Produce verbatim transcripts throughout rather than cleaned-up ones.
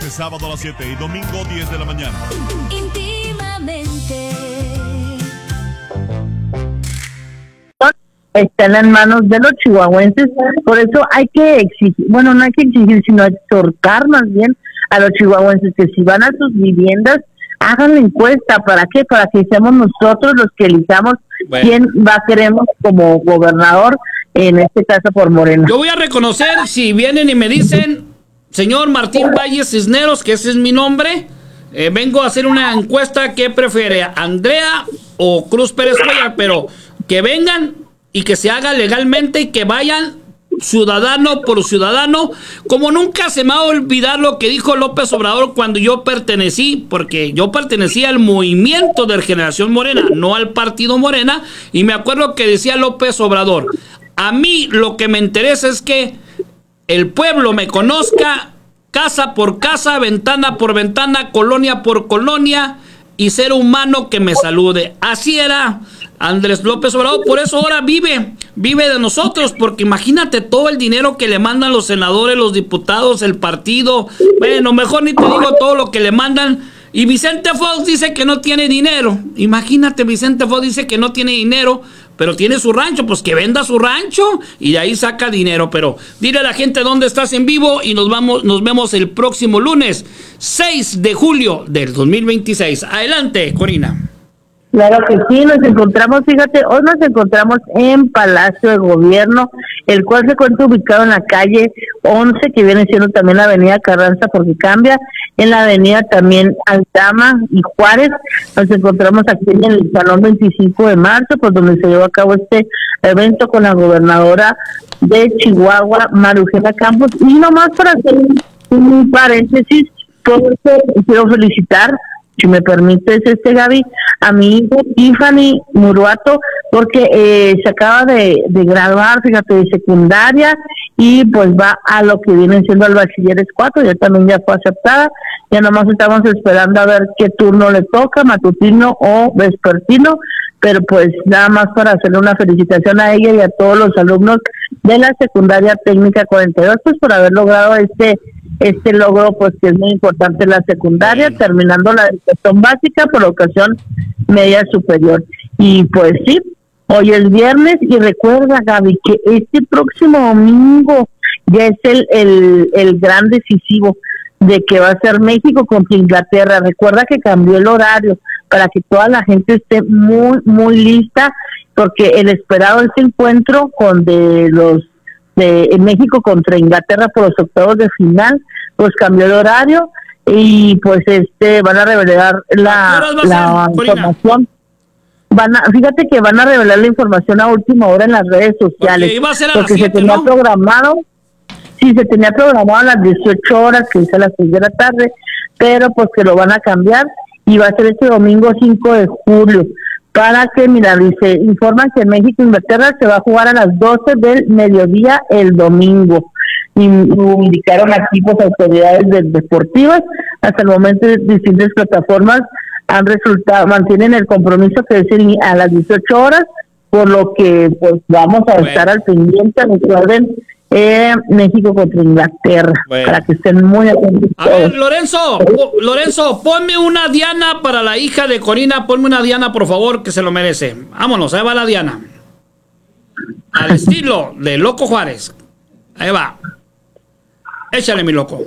viernes, sábado a las siete y domingo diez de la mañana. Íntimamente. Están en manos de los chihuahuenses, por eso hay que exigir, bueno, no hay que exigir, sino exhortar más bien a los chihuahuenses que si van a sus viviendas, hagan la encuesta. ¿Para qué? Para que seamos nosotros los que elijamos bueno. quién va a queremos como gobernador, en este caso por Morena. Yo voy a reconocer, si vienen y me dicen, señor Martín Valle Cisneros, que ese es mi nombre, eh, vengo a hacer una encuesta, ¿qué prefiere, Andrea o Cruz Pérez Cuellar? Pero que vengan y que se haga legalmente y que vayan ciudadano por ciudadano. Como nunca se me va a olvidar lo que dijo López Obrador cuando yo pertenecí, porque yo pertenecía al movimiento de Generación Morena, no al partido Morena, y me acuerdo que decía López Obrador, a mí lo que me interesa es que el pueblo me conozca casa por casa, ventana por ventana, colonia por colonia, y ser humano que me salude. Así era Andrés López Obrador, por eso ahora vive, vive de nosotros, porque imagínate todo el dinero que le mandan los senadores, los diputados, el partido, bueno, mejor ni te digo todo lo que le mandan, y Vicente Fox dice que no tiene dinero, imagínate, Vicente Fox dice que no tiene dinero, pero tiene su rancho, pues que venda su rancho, y de ahí saca dinero. Pero dile a la gente dónde estás en vivo, y nos vamos, nos vemos el próximo lunes, seis de julio del dos mil veintiséis. Adelante, Corina. Claro que sí, nos encontramos, fíjate, hoy nos encontramos en Palacio de Gobierno, el cual se encuentra ubicado en la calle once, que viene siendo también la avenida Carranza, porque cambia, en la avenida también Aldama y Juárez. Nos encontramos aquí en el Salón veinticinco de marzo, pues donde se llevó a cabo este evento con la gobernadora de Chihuahua, María Eugenia Campos. Y nomás para hacer un, un paréntesis, quiero felicitar, si me permites, este Gaby, a mi hijo Tiffany Muruato, porque eh, se acaba de, de graduar, fíjate, de secundaria, y pues va a lo que viene siendo el bachilleres cuatro, ya también ya fue aceptada, ya nomás estamos esperando a ver qué turno le toca, matutino o vespertino, pero pues nada más para hacerle una felicitación a ella y a todos los alumnos de la secundaria técnica cuarenta y dos, pues por haber logrado este este logro, pues que es muy importante en la secundaria, sí. Terminando la educación básica por ocasión media superior. Y pues sí, hoy es viernes, y recuerda, Gaby, que este próximo domingo ya es el, el, el gran decisivo de que va a ser México contra Inglaterra. Recuerda que cambió el horario para que toda la gente esté muy, muy lista, porque el esperado es el encuentro con de los de México contra Inglaterra por los octavos de final, pues cambió el horario y pues este van a revelar la, la información. Van a, fíjate que van a revelar la información a última hora en las redes sociales, okay, iba a ser a porque las siete, se tenía ¿no? programado, sí, se tenía programado a las dieciocho horas, que es a las seis de la tarde, pero pues que lo van a cambiar y va a ser este domingo cinco de julio. Para que, mira, dice, informan que México Inglaterra se va a jugar a las doce del mediodía el domingo. Y indicaron aquí pues autoridades de, deportivas. Hasta el momento distintas plataformas han resultado, mantienen el compromiso que es a las dieciocho horas, por lo que pues vamos a bueno. estar al pendiente. Recuerden, eh, México contra Inglaterra, bueno. para que estén muy atentos. A ver, Lorenzo, Lorenzo, ponme una Diana para la hija de Corina, ponme una Diana, por favor, que se lo merece. Vámonos, ahí va la Diana. Al estilo de Loco Juárez. Ahí va. Échale, mi loco.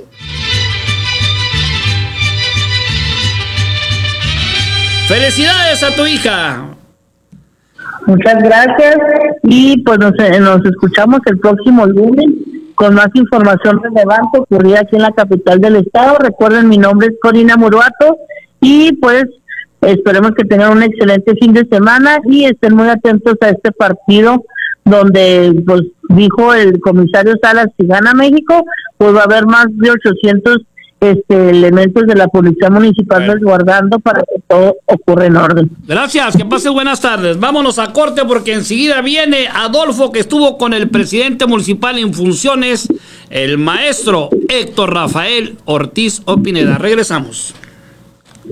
¡Felicidades a tu hija! Muchas gracias, y pues nos, nos escuchamos el próximo lunes con más información relevante ocurrida aquí en la capital del estado. Recuerden, mi nombre es Corina Muruato, y pues esperemos que tengan un excelente fin de semana y estén muy atentos a este partido donde pues dijo el comisario Salas, si gana México, pues va a haber más de ochocientos este, elementos de la policía municipal bueno. resguardando para que todo ocurra en orden. Gracias, que pases buenas tardes. Vámonos a corte porque enseguida viene Adolfo, que estuvo con el presidente municipal en funciones, el maestro Héctor Rafael Ortiz Opineda. Regresamos.